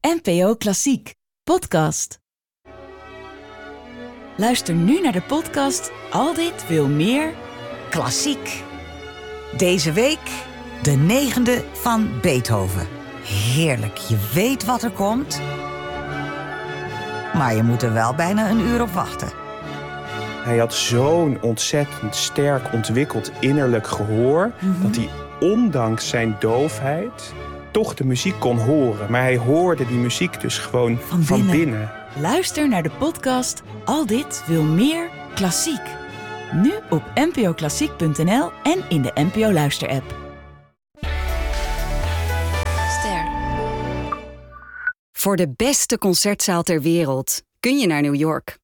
NPO Klassiek podcast. Luister nu naar de podcast Al dit wil meer Klassiek. Deze week de 9e van Beethoven. Heerlijk, je weet wat er komt. Maar je moet er wel bijna een uur op wachten. Hij had zo'n ontzettend sterk ontwikkeld innerlijk gehoor... dat hij ondanks zijn doofheid toch de muziek kon horen. Maar hij hoorde die muziek dus gewoon van binnen. Luister naar de podcast Al dit wil meer Klassiek. Nu op npoklassiek.nl en in de NPO Luister-app. Ster. Voor de beste concertzaal ter wereld kun je naar New York.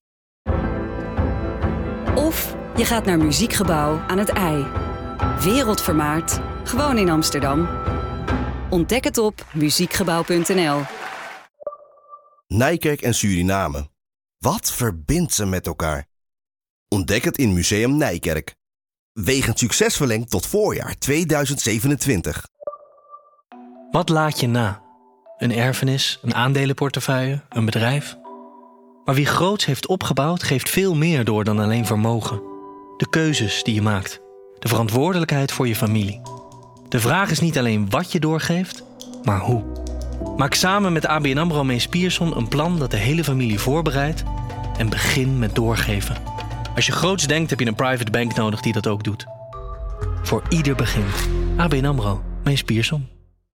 Of je gaat naar Muziekgebouw aan het IJ. Wereldvermaard, gewoon in Amsterdam. Ontdek het op muziekgebouw.nl. Nijkerk en Suriname. Wat verbindt ze met elkaar? Ontdek het in Museum Nijkerk. Wegend succes verlengd tot voorjaar 2027. Wat laat je na? Een erfenis, een aandelenportefeuille, een bedrijf? Maar wie groots heeft opgebouwd, geeft veel meer door dan alleen vermogen. De keuzes die je maakt. De verantwoordelijkheid voor je familie. De vraag is niet alleen wat je doorgeeft, maar hoe. Maak samen met ABN AMRO Mees Pierson een plan dat de hele familie voorbereidt en begin met doorgeven. Als je groots denkt, heb je een private bank nodig die dat ook doet. Voor ieder begin. ABN AMRO Mees Pierson.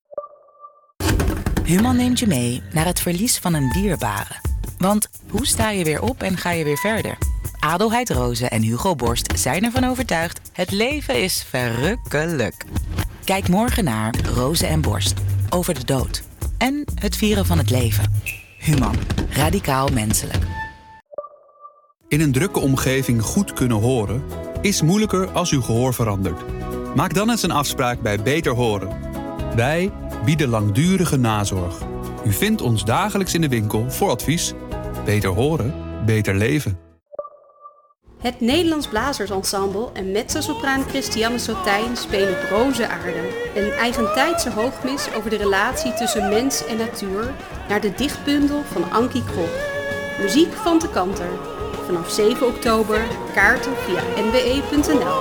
Human neemt je mee naar het verlies van een dierbare. Want hoe sta je weer op en ga je weer verder? Adelheid Rozen en Hugo Borst zijn ervan overtuigd: het leven is verrukkelijk. Kijk morgen naar Rozen en Borst over de dood en het vieren van het leven. Human, radicaal menselijk. In een drukke omgeving goed kunnen horen is moeilijker als uw gehoor verandert. Maak dan eens een afspraak bij Beter Horen. Wij bieden langdurige nazorg. U vindt ons dagelijks in de winkel voor advies. Beter horen, beter leven. Het Nederlands Blazersensemble en mezzosopraan Christiane Sotijn spelen op Roze Aarde. Een eigentijdse hoogmis over de relatie tussen mens en natuur naar de dichtbundel van Ankie Krop. Muziek van de Kanter. Vanaf 7 oktober, kaarten via nwe.nl.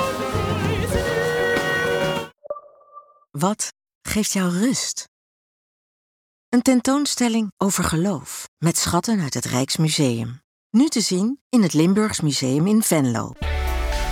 Wat geeft jou rust? Een tentoonstelling over geloof met schatten uit het Rijksmuseum. Nu te zien in het Limburgs Museum in Venlo.